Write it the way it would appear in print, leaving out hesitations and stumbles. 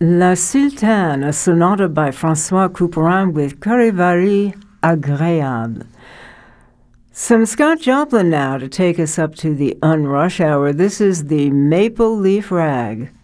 La Sultane, a sonata by François Couperin with Charivari Agréable. Some Scott Joplin now to take us up to the unrush hour. This is the Maple Leaf Rag.